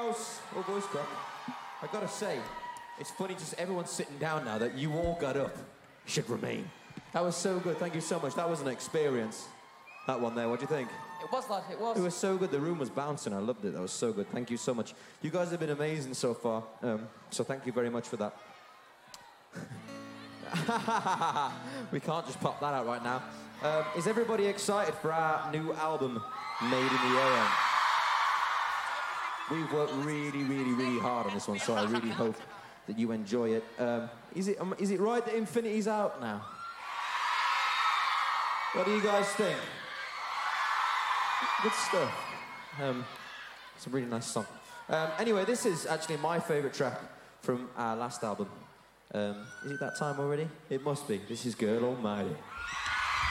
voice crack. I gotta say, it's funny just everyone's sitting down now that you all got up. Should remain. That was so good. Thank you so much. That was an experience. That one there. What do you think? It was, lad. It was. It was so good. The room was bouncing. I loved it. That was so good. Thank you so much. You guys have been amazing so far. So thank you very much for that. We can't just pop that out right now. Is everybody excited for our new album, Made in the Air? We've worked really, really, really hard on this one, so I really hope that you enjoy it. Is it right that Infinity's out now? What do you guys think? Good stuff. It's a really nice song. Anyway, this is actually my favourite track from our last album. Is it that time already? It must be. This is Girl Almighty.